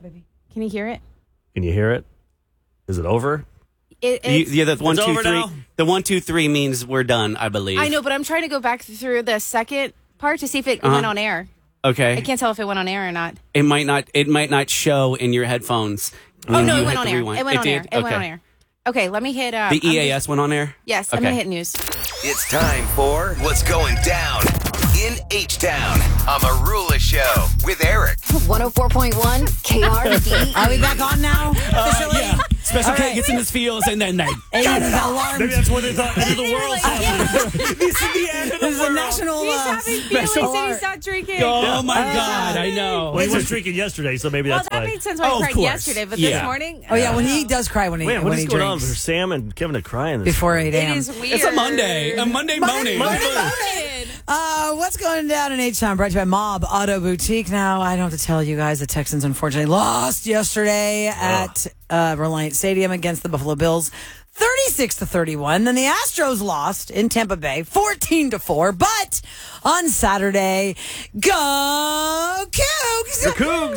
baby? Can you hear it? Can you hear it? Is it over? The 1, 2, 3. now? The 1, 2, 3 means we're done, I believe. I know, but I'm trying to go back through the second part to see if it went on air. Okay. I can't tell if it went on air or not. It might not show in your headphones. Oh, no, it went on air. It went on air. It went Okay. on air. Okay, let me hit... The EAS went on air? Yes, I'm going to hit news. It's time for What's Going Down in H-Town on the Marula Show with Eric. 104.1 KRD. Are we back on now? Officially? Yeah. Special All K right. gets in his feels and then they... Alarm. Maybe that's what they thought. End of the world. This is the end of the This is a world. national He's having feelings and he's not drinking. Oh, my God, I know. Well, he was drinking yesterday, so maybe Well, that's that why. made sense why Oh, I of cried course. yesterday, but Yeah. this morning... Oh, yeah, when he does cry when he, Man, what when is he going on drinks. for Sam and Kevin to cry in this? Before 8 It a.m. is weird. It's a Monday. A Monday morning. What's going down in H-Town? Brought to you by Mob Auto Boutique. Now, I don't have to tell you guys, the Texans unfortunately lost yesterday at Reliant Stadium against the Buffalo Bills. 36-31. Then the Astros lost in Tampa Bay, 14-4. But on Saturday, go Cougs! The Cougs!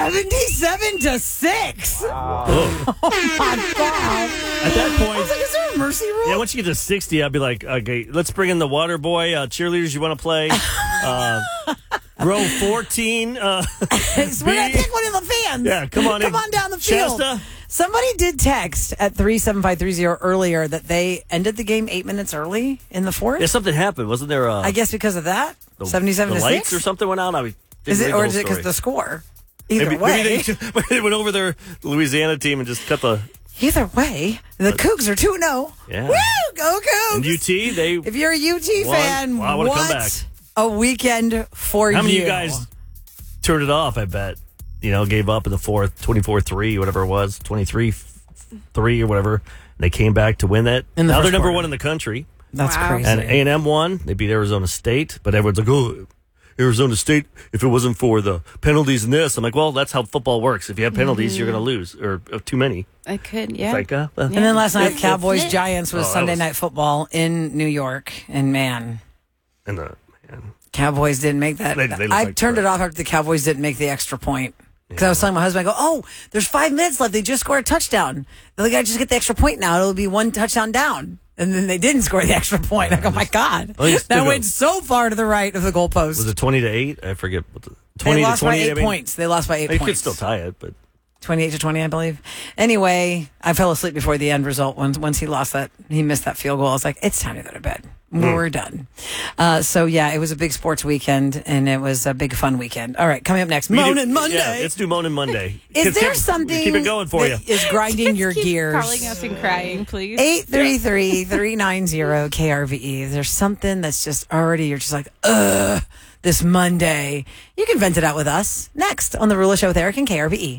77-6. Wow. Oh my God! At that point, I was like, is there a mercy rule? yeah, once you get to 60, I'd be like, okay, let's bring in the water boy, cheerleaders you want to play. Row 14. So we're gonna pick one of the fans. Yeah, come on in. Come on down the field. Shasta. Somebody did text at 37530 earlier that they ended the game 8 minutes early in the fourth. Yeah, something happened. Wasn't there I guess because of that. the 77 the to lights 6 or something went out? I didn't Is read it the or whole is it because story. of the score? Either Maybe way, they went over their Louisiana team and just cut the... either way, the Cougs are 2-0. Yeah. Woo! Go Cougs! And UT, they... If you're a UT won. fan, Well, I wanna what come back. a weekend for you. How many of you guys turned it off, I bet? You know, gave up in the fourth, 24-3, whatever it was, 23-3 or whatever. And they came back to win that. In the Now they're first number quarter. one in the country. That's Wow. crazy. And A&M won. They beat Arizona State. But everyone's like, oh, Arizona State, if it wasn't for the penalties in this. I'm like, well, that's how football works. If you have penalties, you're going to lose. Or too many. I could, yeah. It's like, And then last night, Yeah. Cowboys-Giants was Oh, that Sunday was- Night Football in New York. And man, and man. Cowboys didn't make that. They look I like turned it crap. off after the Cowboys didn't make the extra point. Because I was telling my husband, I go, oh, there's 5 minutes left. They just scored a touchdown. They got to just get the extra point now. It'll be one touchdown down. And then they didn't score the extra point. I go, my God. Oh, you still That go- went so far to the right of the goalpost. Was it 20-8? I forget. What the, They 20 lost to by 28. 8 I mean, points. They lost by 8 They points. could still tie it, but 28-20, I believe. Anyway, I fell asleep before the end result. Once he lost that, he missed that field goal. I was like, it's time to go to bed. We're done. So, yeah, it was a big sports weekend, and it was a big fun weekend. All right, coming up next, Moanin' Monday. Yeah, let's do Moanin' Monday. Is there Keep- something Keep it going for you. that is grinding your Keep gears? calling us and crying, please. 833-390 KRVE. Is there something that's just already, you're just like, ugh, this Monday? You can vent it out with us next on The Rula Show with Eric and KRVE.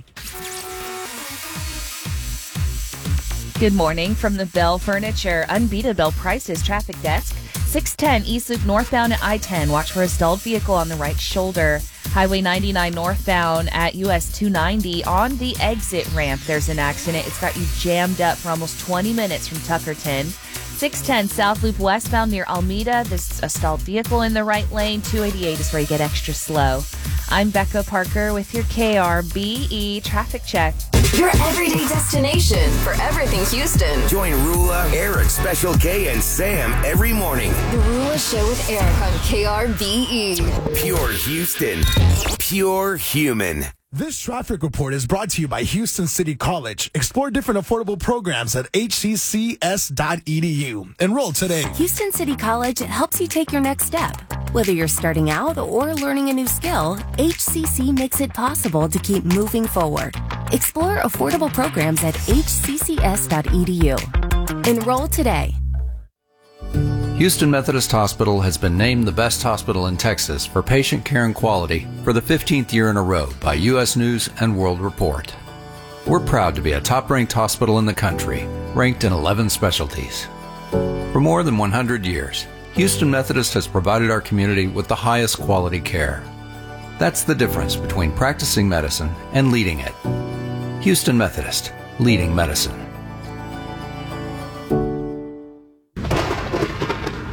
Good morning from the Bell Furniture Unbeatable Prices Traffic Desk. 610 East Loop northbound at I-10. Watch for a stalled vehicle on the right shoulder. Highway 99 northbound at US 290 on the exit ramp. There's an accident. It's got you jammed up for almost 20 minutes from Tuckerton. 610 South Loop westbound near Almeda. There's a stalled vehicle in the right lane. 288 is where you get extra slow. I'm Becca Parker with your KRBE traffic check. Your everyday destination for everything Houston. Join Rula, Eric, Special K, and Sam every morning. The Rula Show with Eric on KRBE. Pure Houston. Pure human. This traffic report is brought to you by Houston City College. Explore different affordable programs at hccs.edu. Enroll today. Houston City College helps you take your next step. Whether you're starting out or learning a new skill, HCC makes it possible to keep moving forward. Explore affordable programs at hccs.edu. Enroll today. Houston Methodist Hospital has been named the best hospital in Texas for patient care and quality for the 15th year in a row by U.S. News and World Report. We're proud to be a top-ranked hospital in the country, ranked in 11 specialties. For more than 100 years, Houston Methodist has provided our community with the highest quality care. That's the difference between practicing medicine and leading it. Houston Methodist, leading medicine.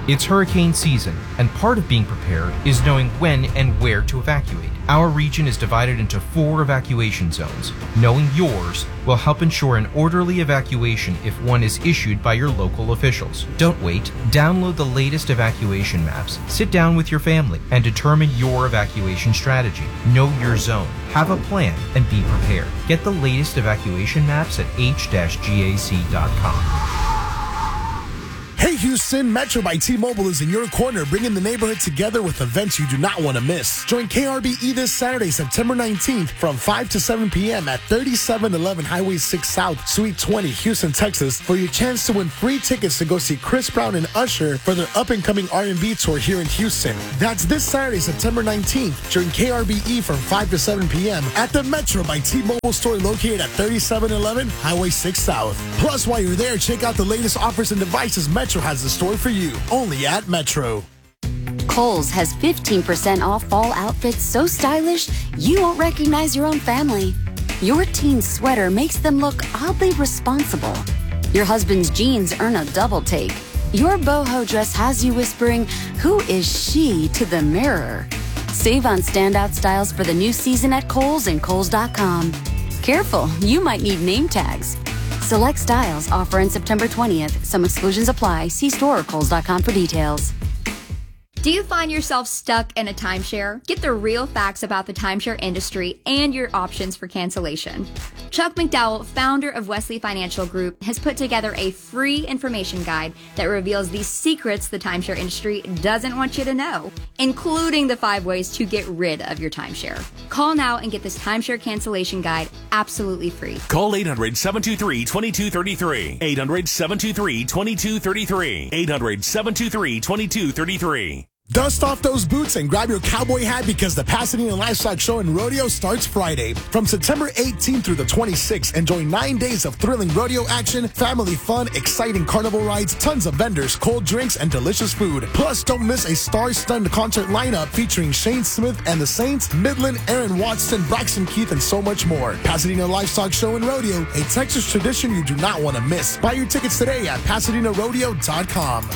It's hurricane season, and part of being prepared is knowing when and where to evacuate. Our region is divided into 4 evacuation zones. Knowing yours will help ensure an orderly evacuation if one is issued by your local officials. Don't wait. Download the latest evacuation maps, sit down with your family, and determine your evacuation strategy. Know your zone, have a plan, and be prepared. Get the latest evacuation maps at h-gac.com. Hey Houston, Metro by T-Mobile is in your corner, bringing the neighborhood together with events you do not want to miss. Join KRBE this Saturday, September 19th from 5 to 7 p.m. at 3711 Highway 6 South, Suite 20, Houston, Texas, for your chance to win free tickets to go see Chris Brown and Usher for their up-and-coming R&B tour here in Houston. That's this Saturday, September 19th, during KRBE from 5 to 7 p.m. at the Metro by T-Mobile store located at 3711 Highway 6 South. Plus, while you're there, check out the latest offers and devices Metro has the store for you, only at Metro. Kohl's has 15% off fall outfits so stylish you won't recognize your own family. Your teen's sweater makes them look oddly responsible. Your husband's jeans earn a double take. Your boho dress has you whispering, "Who is she?" to the mirror. Save on standout styles for the new season at Kohl's and Kohls.com. Careful, you might need name tags. Select styles offer in September 20th. Some exclusions apply. See store or Kohls.com for details. Do you find yourself stuck in a timeshare? Get the real facts about the timeshare industry and your options for cancellation. Chuck McDowell, founder of Wesley Financial Group, has put together a free information guide that reveals the secrets the timeshare industry doesn't want you to know, including the 5 ways to get rid of your timeshare. Call now and get this timeshare cancellation guide absolutely free. Call 800-723-2233. 800-723-2233. 800-723-2233. Dust off those boots and grab your cowboy hat because the Pasadena Livestock Show and Rodeo starts Friday. From September 18th through the 26th, enjoy 9 days of thrilling rodeo action, family fun, exciting carnival rides, tons of vendors, cold drinks, and delicious food. Plus, don't miss a star-studded concert lineup featuring Shane Smith and the Saints, Midland, Aaron Watson, Braxton Keith, and so much more. Pasadena Livestock Show and Rodeo, a Texas tradition you do not want to miss. Buy your tickets today at PasadenaRodeo.com.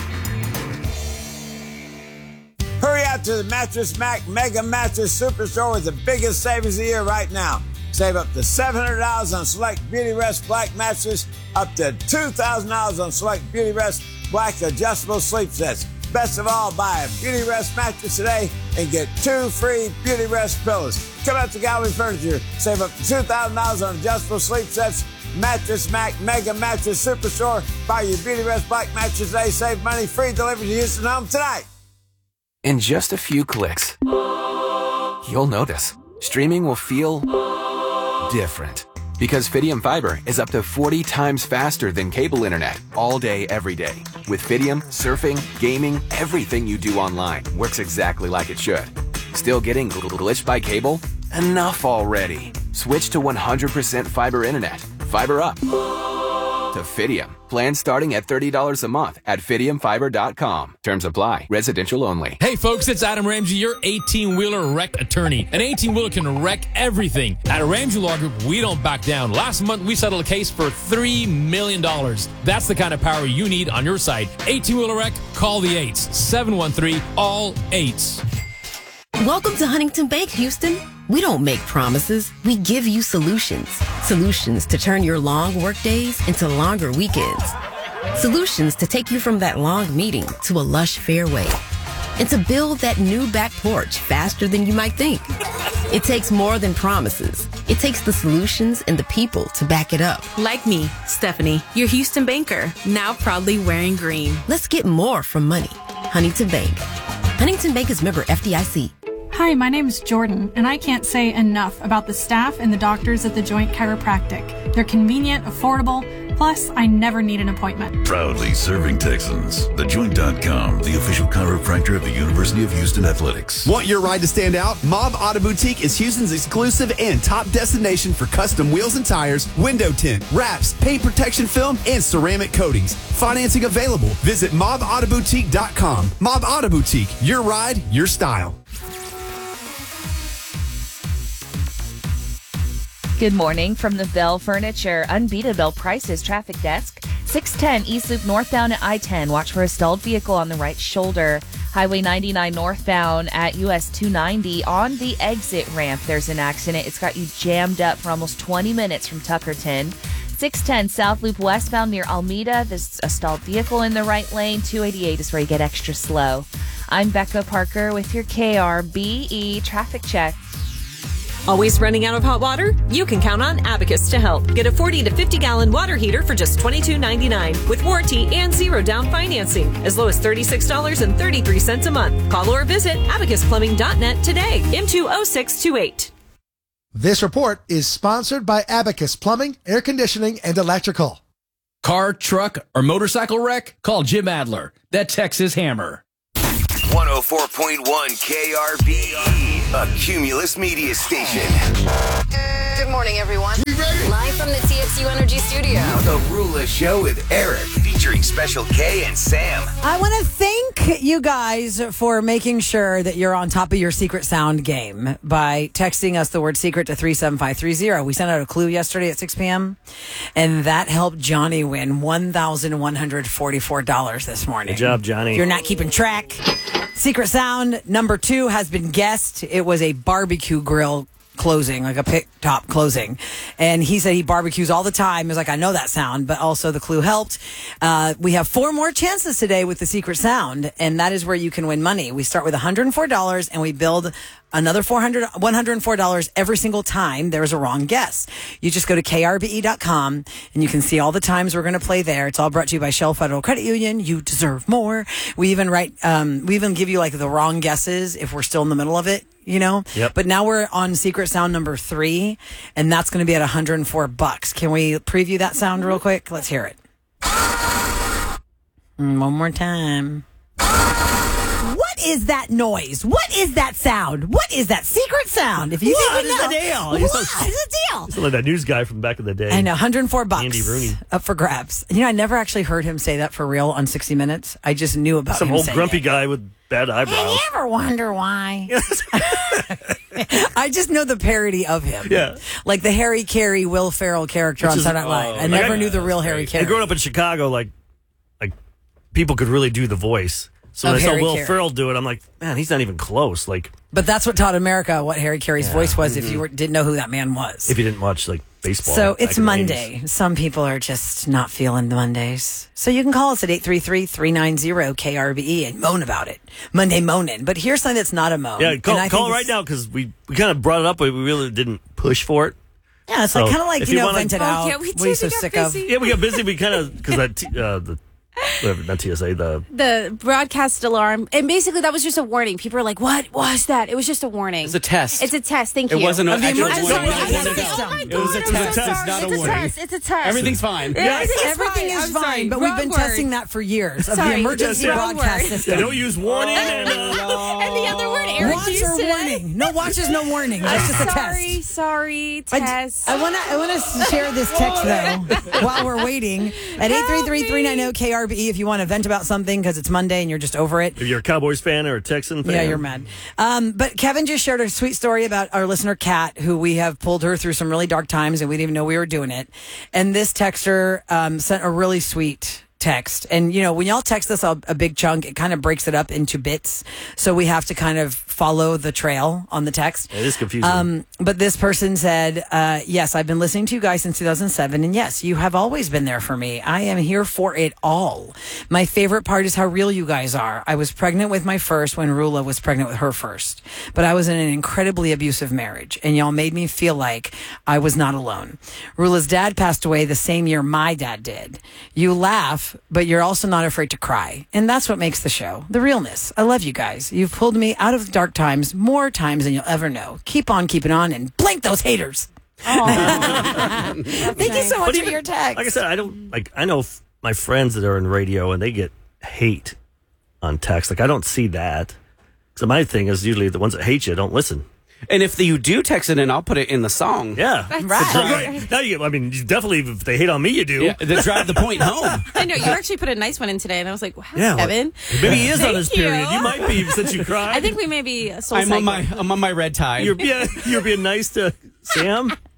Hurry out to the Mattress Mac Mega Mattress Superstore with the biggest savings of the year right now. Save up to $700 on select Beauty Rest Black mattresses, up to $2,000 on select Beauty Rest Black adjustable sleep sets. Best of all, buy a Beauty Rest mattress today and get 2 free Beauty Rest pillows. Come out to Gallery Furniture. Save up to $2,000 on adjustable sleep sets. Mattress Mac Mega Mattress Superstore. Buy your Beauty Rest Black mattress today. Save money. Free delivery to Houston home tonight. In just a few clicks, you'll notice streaming will feel different. Because Fidium Fiber is up to 40 times faster than cable internet all day, every day. With Fidium, surfing, gaming, everything you do online works exactly like it should. Still getting glitched by cable? Enough already. Switch to 100% fiber internet. Fiber up to Fidium. Plans starting at $30 a month at FidiumFiber.com. Terms apply. Residential only. Hey folks, it's Adam Ramsey, your 18-wheeler wreck attorney. An 18-wheeler can wreck everything. At Ramsey Law Group, we don't back down. Last month, we settled a case for $3 million. That's the kind of power you need on your side. 18-wheeler wreck, call the 8s. 713-ALL-8s. Welcome to Huntington Bank, Houston. We don't make promises. We give you solutions. Solutions to turn your long work days into longer weekends. Solutions to take you from that long meeting to a lush fairway. And to build that new back porch faster than you might think. It takes more than promises. It takes the solutions and the people to back it up. Like me, Stephanie, your Houston banker, now proudly wearing green. Let's get more from money. Huntington Bank. Huntington Bank is member FDIC. Hi, my name is Jordan, and I can't say enough about the staff and the doctors at The Joint Chiropractic. They're convenient, affordable, plus I never need an appointment. Proudly serving Texans. TheJoint.com, the official chiropractor of the University of Houston Athletics. Want your ride to stand out? Mob Auto Boutique is Houston's exclusive and top destination for custom wheels and tires, window tint, wraps, paint protection film, and ceramic coatings. Financing available. Visit mobautoboutique.com. Mob Auto Boutique, your ride, your style. Good morning from the Bell Furniture Unbeatable Prices Traffic Desk. 610 East Loop northbound at I-10. Watch for a stalled vehicle on the right shoulder. Highway 99 northbound at US 290 on the exit ramp. There's an accident. It's got you jammed up for almost 20 minutes from Tuckerton. 610 South Loop westbound near Almeda. There's a stalled vehicle in the right lane. 288 is where you get extra slow. I'm Becca Parker with your KRBE traffic check. Always running out of hot water? You can count on Abacus to help. Get a 40 to 50 gallon water heater for just $22.99 with warranty and 0 down financing, as low as $36.33 a month. Call or visit abacusplumbing.net today. M20628. This report is sponsored by Abacus Plumbing, Air Conditioning, and Electrical. Car, truck, or motorcycle wreck? Call Jim Adler, that Texas Hammer. 104.1 KRBE, a Cumulus media station. Good morning, everyone. Live from the TXU Energy Studio. The Rula Show with Eric, featuring Special K and Sam. I want to thank you guys for making sure that you're on top of your secret sound game by texting us the word secret to 37530. We sent out a clue yesterday at 6 p.m. and that helped Johnny win $1,144 this morning. Good job, Johnny. If you're not keeping track, secret sound number 2 has been guessed. It was a barbecue grill closing, like a pit top closing. And he said he barbecues all the time. He was like, I know that sound, but also the clue helped. We have 4 more chances today with the secret sound, and that is where you can win money. We start with $104 and we build another $104 every single time there's a wrong guess. You just go to krbe.com and you can see all the times we're going to play there. It's all brought to you by Shell Federal Credit Union. You deserve more. We even give you like the wrong guesses if we're still in the middle of it, you know? Yep. But now we're on secret sound number 3 and that's going to be at $104. Can we preview that sound real quick? Let's hear it. One more time. What is that noise? What is that sound? What is that secret sound? If you What think is you know, the deal? What is the deal? It's like that news guy from back in the day. I know, $104 Andy Rooney. up for grabs. You know, I never actually heard him say that for real on 60 Minutes. I just knew about Some him old saying grumpy it. guy with bad eyebrows. You ever wonder why? I just know the parody of him. Yeah. Like the Harry Carey, Will Ferrell character Which on is- Saturday Night Live. oh, I like never I- knew the real Harry Carey. And growing up in Chicago, like people could really do the voice. So when Of I saw Harry Will Carey. Ferrell do it, I'm like, man, he's not even close. Like, But that's what taught America what Harry Carey's voice was if you didn't know who that man was. if you didn't watch like baseball. So back it's in the Monday. Some people are just not feeling the Mondays. So you can call us at 833-390-KRBE and moan about it. Monday moaning. But here's something that's not a moan. 80s. Yeah, And I call think right it's- now because we kind of brought it up, but we really didn't push for it. Yeah, it's So, like kind of like, if you know, wanna- vent it out. yeah, we what are you did. so We got sick busy. of? Yeah, we got busy. We kind of because that not TSA The broadcast alarm, and basically that was just a warning. People were like, "What was that?" It was just a warning. It's a test. It's a test. Thank It you. wasn't Of the actual emergency warning. broadcast It was a system. Oh my It was a God, test. I'm It's sorry. not a It's warning. It's a test. Everything's fine. Everything is fine, but we've been testing that for years of the Sorry, emergency wrong broadcast word. system. They don't use warning. And the other word, Eric, Watch you or said. warning? No watches, no warning. That's just a test. Sorry, test. I want to share this text though while we're waiting at 833-390-KRBE if you want to vent about something because it's Monday and you're just over it. If you're a Cowboys fan or a Texan fan, Yeah, you're mad. But Kevin just shared a sweet story about our listener Kat, who we have pulled her through some really dark times and we didn't even know we were doing it. And this texter sent a really sweet text. And, you know, when y'all text us a big chunk, it kind of breaks it up into bits. So we have to kind of follow the trail on the text. It is confusing. But this person said, yes, I've been listening to you guys since 2007. And yes, you have always been there for me. I am here for it all. My favorite part is how real you guys are. I was pregnant with my first when Rula was pregnant with her first. But I was in an incredibly abusive marriage. And y'all made me feel like I was not alone. Rula's dad passed away the same year my dad did. You laugh, but you're also not afraid to cry. And that's what makes the show. The realness. I love you guys. You've pulled me out of the dark times more times than you'll ever know. Keep on keeping on and blank those haters. Thank you so much But for even- your text. Like I said, I know my friends that are in radio and they get hate on text. Like I don't see that. So my thing is usually the ones that hate you don't listen. And if you do text it in, I'll put it in the song. Yeah. Right. Now you definitely, if they hate on me, you do. Yeah, to drive the point home. I know you actually put a nice one in today, and I was like, "Wow, Yeah, well, Kevin." maybe he is on Thank his period. you. You might be since you cried. I think we may be soul I'm on cycling. my red tide. You're being nice to Sam.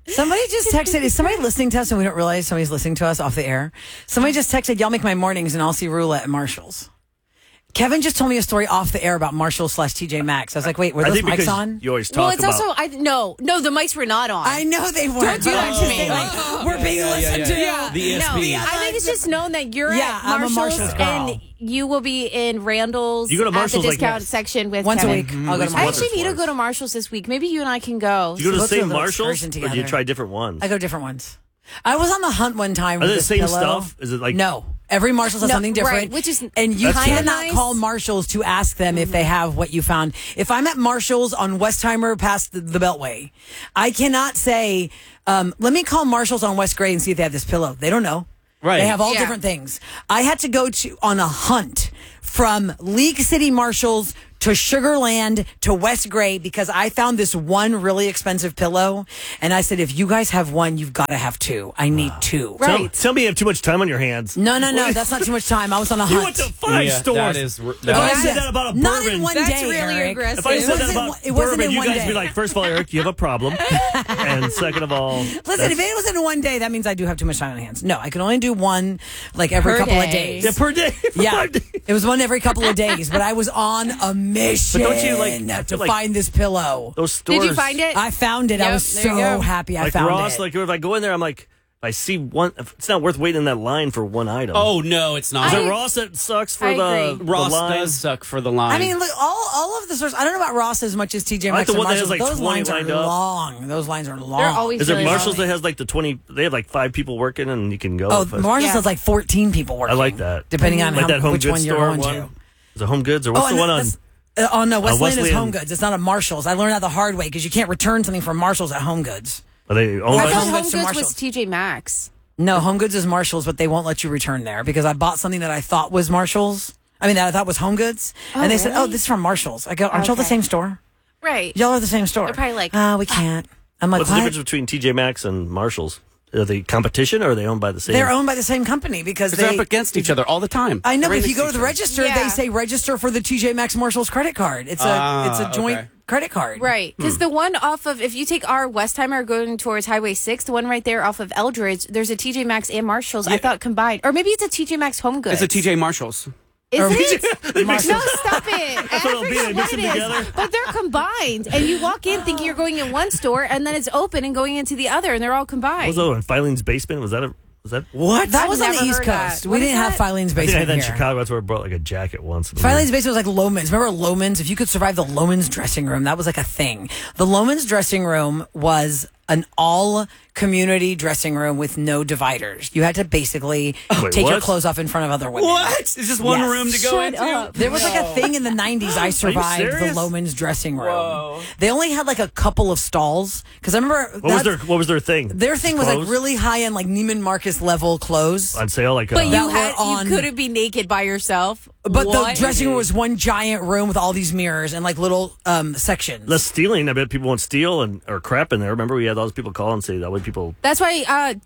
Somebody just texted. Is somebody listening to us and we don't realize somebody's listening to us off the air? Somebody just texted, y'all make my mornings and I'll see Rula at Marshall's. Kevin just told me a story off the air about Marshall/TJ Maxx. I was like, wait, were those mics on? You always talk Well, it's about. also no, the mics were not on. I know they weren't. Don't do that to me. Like, we're being listened to. The ESP. I think it's just known that you're Yeah, at I'm a Marshall's, Marshall's girl. and you will be in Randall's You go to Marshall's, at the like, discount section with once a Kevin. week. I'll go to I Marshall's. actually need to go to Marshall's this week. Maybe you and I can go. Do you go to the Let's do a same little Marshalls, excursion or do you together. try different ones? I go different ones. I was on the hunt one time Are with they the this same pillow. stuff? Is it like No. Every Marshall's has No, something different. right, which is and you That's cannot nice. call Marshall's to ask them if they have what you found. If I'm at Marshall's on Westheimer past the Beltway, I cannot say, let me call Marshall's on West Gray and see if they have this pillow. They don't know. Right. They have all Yeah. different things. I had to go on a hunt from League City Marshall's to Sugarland to West Gray because I found this one really expensive pillow. And I said, if you guys have one, you've got to have two. I need two. Tell me you have too much time on your hands. No. That's not too much time. I was on a hunt. You went to 5 stores. That If I said that about a Not bourbon, in one That's day, really Eric. aggressive. if I said that wasn't- about it wasn't bourbon, in you one guys day. be like, first of all, Eric, you have a problem, and second of all, Listen, if it was in one day, that means I do have too much time on hands. No, I can only do one like every Per couple of day. days. yeah, per day. for Yeah, 5 days. it was one every couple of days, but I was on a mission But don't you, like, to like- find this pillow. Those stores. Did you find it? I found it. I Yep, was there you so go. happy I Like found Ross, it. like if I go in there, I'm like, I see one. It's not worth waiting in that line for one item. Oh, no, it's not. is it Ross that sucks for I the agree. Ross line? does suck for the line. I mean, look, all of the stores. I don't know about Ross as much as TJ I like Maxx the and one that Marshalls. has, like, Those 20 lines are lined up. long. Those lines are long. They're always Is it really Marshalls long. that has like the 20? They have like 5 people working, and you can go. Oh, if I- Marshalls Yeah. has like 14 people working. I like that. Depending on like that Home which Goods one you're store going one. to. Is it Home Goods or what's the and one on? that's- oh no, Wesleyan is Wesleyan. Home Goods. It's not a Marshalls. I learned that the hard way because you can't return something from Marshalls at Home Goods. Are they owned I by? thought Home Home Goods to Goods Marshalls. was TJ Maxx. No, Home Goods is Marshalls, but they won't let you return there because I bought something that I thought was Marshalls. I mean, that I thought was Home Goods, and they said, "Oh, this is from Marshalls." I go, "Aren't y'all the Okay. same store? Right. Y'all are the same store." They're probably like, we can't." I'm like, What's the "What?" difference between TJ Maxx and Marshalls? Are they competition or are they owned by the same? They're owned by the same company because they're they. up against each other all the time. I know, but Right if you next go to the each other. register, Yeah. they say register for the TJ Maxx Marshalls credit card. It's a joint okay. credit card. Right, because the one off of, if you take our Westheimer going towards Highway 6, the one right there off of Eldridge, there's a TJ Maxx and Marshalls, I thought combined. Or maybe it's a TJ Maxx Home Goods. It's a TJ Marshalls. Is it? No, Marshalls. stop it. That's what it'll be. They mix What them it is. together. But they're combined. And you walk in thinking you're going in one store, and then it's open and going into the other, and they're all What combined. was the other one? Filene's Basement? Was that a? Was that? What? That I've was on the never East heard that. Coast. What We is didn't have that? Filene's I think I Basement had that in here. Chicago. That's where I brought like a jacket once. Filene's Basement was like Loman's. Remember Loman's? If you could survive the Loman's dressing room, that was like a thing. The Loman's dressing room was an all community dressing room with no dividers. You had to basically Wait, take your what? clothes off in front of other women. What? It's just one Yes. room to go Shut into? up. There was like a thing in the 90s. I survived the serious? Loman's dressing room. Whoa. They only had like a couple of stalls because I remember What was their thing? their thing was like Clothes? really high end, like Neiman Marcus level clothes. on sale. Like But That were on- you couldn't be naked by yourself. But What? the dressing room was one giant room with all these mirrors and like little sections. less stealing. I bet people won't steal or crap in there. Remember, we had all those people call and say that way people. That's why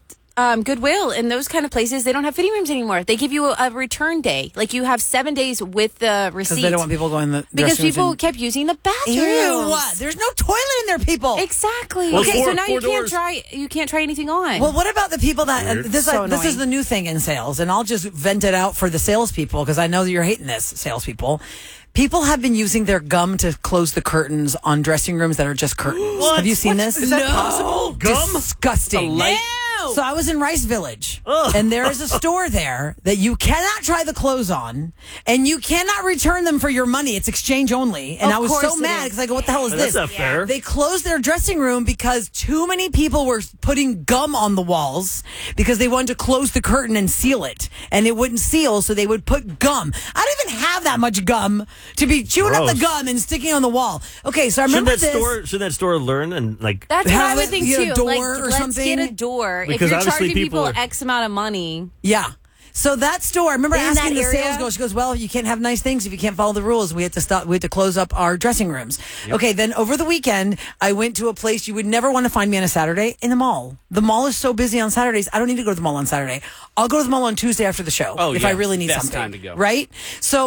Goodwill and those kind of places, they don't have fitting rooms anymore. They give you a return day. Like you have 7 days with the receipt. Because they don't want people going the Because dressing rooms people and- kept using the bathrooms. Ew! There's no toilet in there, people. Exactly. Well, okay, so four now you can't doors. try anything on. Well, what about the people that Weird. this So this is annoying. the new thing in sales, and I'll just vent it out for the salespeople because I know that you're hating this, salespeople. People have been using their gum to close the curtains on dressing rooms that are just curtains. What? Have you seen this? Is that possible? Gum? Disgusting. So I was in Rice Village, and there is a store there that you cannot try the clothes on, and you cannot return them for your money. It's exchange only. And Of I was so course it mad is. because I go, what the hell is That's this? not fair. They closed their dressing room because too many people were putting gum on the walls because they wanted to close the curtain and seal it. And it wouldn't seal, so they would put gum. I don't even have that much gum to be chewing up the Gross. gum and sticking on the wall. Okay, so I remember Shouldn't that store learn and like? That's what I have would it, think get a too. door Like, or let's something? get a door. Because if you're obviously charging people people are- X amount of money. Yeah. So that store, I remember In asking that the sales area? girl, she goes, well, you can't have nice things if you can't follow the rules. We had to stop, we had to close up our dressing rooms. Okay, then over the weekend, I went to a place you would never want to find me on a Saturday, in the mall. The mall is so busy on Saturdays, I don't need to go to the mall on Saturday. I'll go to the mall on Tuesday after the show Oh, if yeah. I really need Best something. time to go. Right? So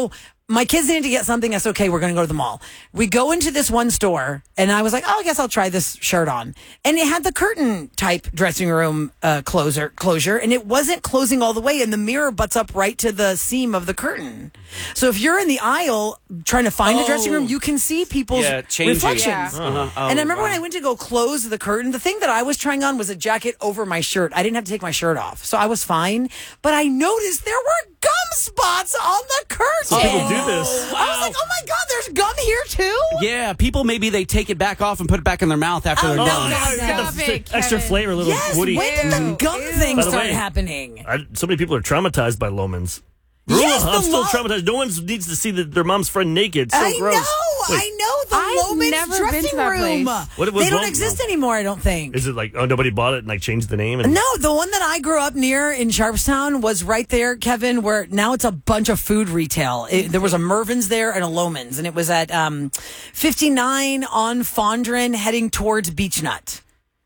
my kids needed to get something. I said, okay, we're going to go to the mall. We go into this one store, and I was like, oh, I guess I'll try this shirt on. And it had the curtain type dressing room closure, and it wasn't closing all the way, and the mirror butts up right to the seam of the curtain. So if you're in the aisle trying to find a dressing room, you can see people's reflections. Yeah. And I remember when I went to go close the curtain, the thing that I was trying on was a jacket over my shirt. I didn't have to take my shirt off, so I was fine. But I noticed there were gum spots on the curtain. Some people do this. I was like, oh my God, there's gum here too? Yeah, people maybe they take it back off and put it back in their mouth after they're done. Extra flavor, a little woody. When did the gum thing start happening? So many people are traumatized by Lomans. Yes, I'm still traumatized. No one needs to see their mom's friend naked. So gross. I know. The Loman's dressing room. They don't exist anymore, I don't think. Is it like, nobody bought it and like changed the name? And No, the one that I grew up near in Sharpstown was right there, Kevin, where now it's a bunch of food retail. There was a Mervin's there and a Loman's, and it was at 59 on Fondren heading towards Beach Nut.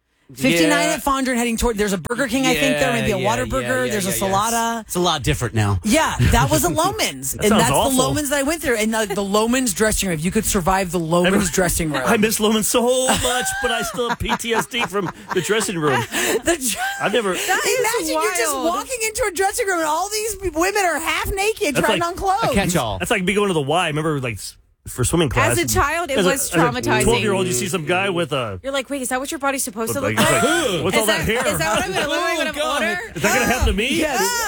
59 at Fondren heading toward, there's a Burger King, I think there, maybe a Whataburger, there's a Salada. It's a lot different now. Yeah, that was a Loman's. That and sounds that's awful. the Loman's that I went through. And the Loman's dressing room, if you could survive the Loman's dressing room. I miss Loman so much, but I still have PTSD from the dressing room. I've never. Imagine you're just walking into a dressing room and all these women are half naked That's trying like on clothes. A catch-all. That's like me going to the Y. I remember like for swimming class. As a child, it was traumatizing. 12-year-old, you see some guy with a. You're like, wait, is that what your body's supposed to Like, look it's like? like, what's all that hair? Is that what I'm going to look like when I'm older? Is that going to happen to me?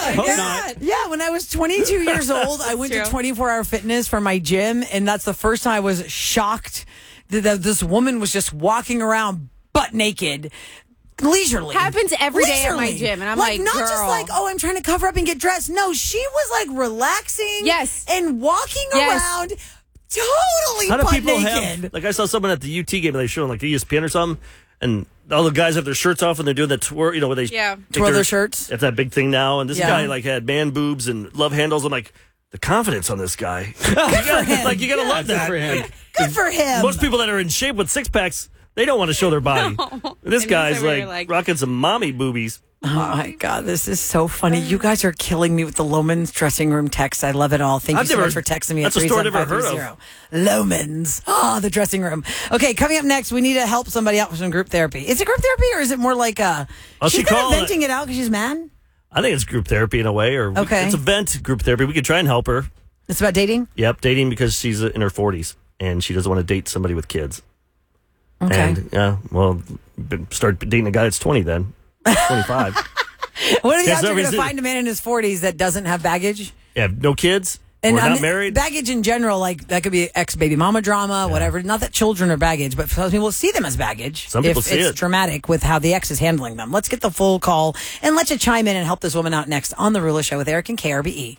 Yeah, when I was 22 years old, I went to 24 Hour Fitness for my gym, and that's the first time I was shocked that this woman was just walking around butt naked. Leisurely. Happens every day at my gym, and I'm like, not girl. just like, oh, I'm trying to cover up and get dressed. No, she was like relaxing and walking around totally How do butt people naked. have, like I saw someone at the UT game, they showed like ESPN or something, and all the guys have their shirts off and they're doing that twirl, where they twirl their shirts. That's that big thing now. And this guy like had man boobs and love handles. I'm like, the confidence on this guy. Good for him. Like, you gotta love that. Good for him. Most people that are in shape with six packs, they don't want to show their body. This guy's like rocking some mommy boobies. Oh my God, this is so funny. You guys are killing me with the Loman's dressing room text. I love it all. Thank you so much for texting me at That's a story I've never heard 37530. Loman's. Oh, the dressing room. Okay, coming up next, we need to help somebody out with some group therapy. Is it group therapy or is it more like she's kind of venting it out because she's mad? I think it's group therapy in a way, or it's a vent group therapy. We could try and help her. It's about dating? Yep, dating because she's in her 40s and she doesn't want to date somebody with kids. Okay. And, start dating a guy that's 20 then. 25. What are the odds you're going to find a man in his 40s that doesn't have baggage? Yeah, no kids. And not married. Baggage in general, like that could be ex-baby mama drama, whatever. Not that children are baggage, but some people see them as baggage. Some people see it's traumatic with how the ex is handling them. Let's get the full call and let you chime in and help this woman out next on The Rula Show with Eric and KRBE.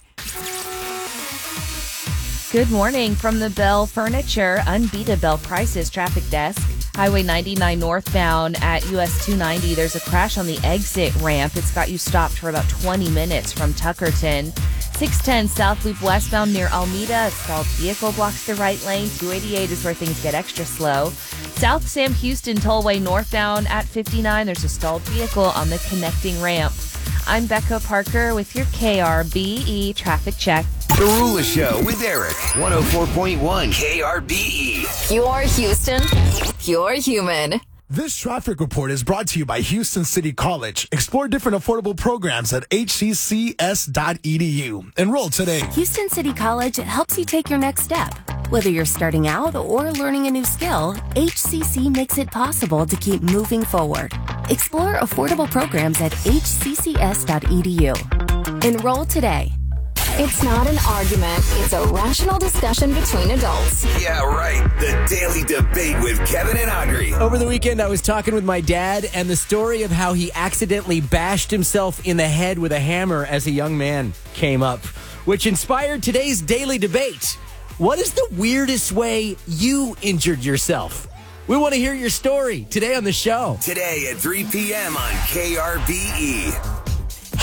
Good morning from the Bell Furniture Unbeatable Prices traffic desk. Highway 99 northbound at US 290. There's a crash on the exit ramp. It's got you stopped for about 20 minutes from Tuckerton. 610 South Loop westbound near Almeda. A stalled vehicle blocks the right lane. 288 is where things get extra slow. South Sam Houston Tollway northbound at 59. There's a stalled vehicle on the connecting ramp. I'm Becca Parker with your KRBE traffic check. The Rula Show with Eric, 104.1 KRBE. Pure Houston, pure human. This traffic report is brought to you by Houston City College. Explore different affordable programs at hccs.edu. Enroll today. Houston City College helps you take your next step. Whether you're starting out or learning a new skill, HCC makes it possible to keep moving forward. Explore affordable programs at hccs.edu. Enroll today. It's not an argument. It's a rational discussion between adults. Yeah, right. The Daily Debate with Kevin and Audrey. Over the weekend, I was talking with my dad, and the story of how he accidentally bashed himself in the head with a hammer as a young man came up, which inspired today's Daily Debate. What is the weirdest way you injured yourself? We want to hear your story today on the show. Today at 3 p.m. on KRBE.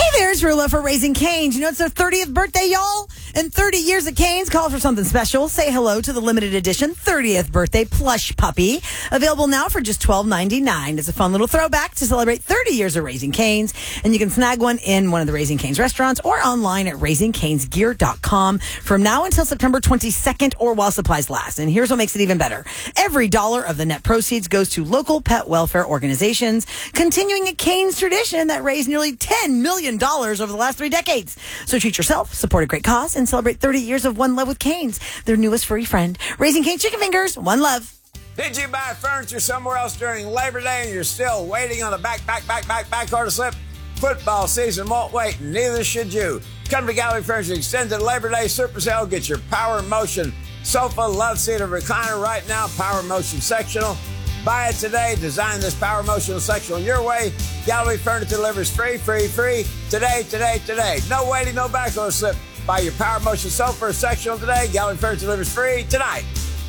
Hey there, it's Rula for Raising Cane's. You know, it's their 30th birthday, y'all. And 30 years at Cane's call for something special. Say hello to the limited edition 30th birthday plush puppy. Available now for just $12.99. It's a fun little throwback to celebrate 30 years of Raising Cane's. And you can snag one in one of the Raising Cane's restaurants or online at raisingcanesgear.com from now until September 22nd or while supplies last. And here's what makes it even better. Every dollar of the net proceeds goes to local pet welfare organizations, continuing a Cane's tradition that raised nearly $10 million over the last 3 decades. So treat yourself, support a great cause, and celebrate 30 years of One Love with Cane's, their newest furry friend. Raising Cane's Chicken Fingers, one love. Did you buy furniture somewhere else during Labor Day and you're still waiting on a back order slip? Football season won't wait, and neither should you. Come to Gallery Furniture Extended Labor Day Super Sale. Get your Power Motion sofa, love seat, or recliner right now. Power Motion sectional. Buy it today. Design this Power Motion sectional your way. Gallery Furniture delivers free. Today. No waiting, no back order slip. Buy your Power Motion sofa or sectional today. Gallery Furniture delivers free tonight.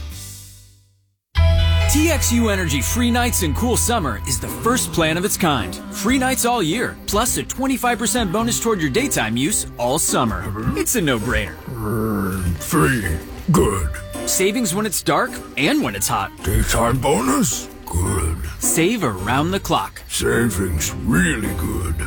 TXU Energy Free Nights and Cool Summer is the first plan of its kind. Free nights all year, plus a 25% bonus toward your daytime use all summer. It's a no-brainer. Free. Good. Savings when it's dark and when it's hot. Daytime bonus? Good. Save around the clock. Savings really good.